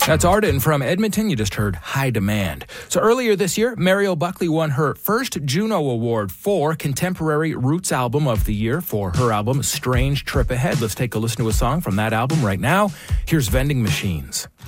That's Arden from Edmonton. You just heard High Demand. So earlier this year, Mariel Buckley won her first Juno Award for Contemporary Roots Album of the Year for her album Strange Trip Ahead. Let's take a listen to a song from that album right now. Here's Vending Machines.